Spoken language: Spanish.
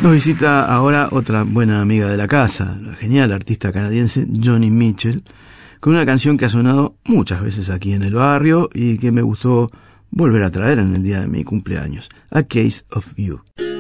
Nos visita ahora otra buena amiga de la casa, la genial artista canadiense Joni Mitchell, con una canción que ha sonado muchas veces aquí en el barrio y que me gustó volver a traer en el día de mi cumpleaños, A Case of You.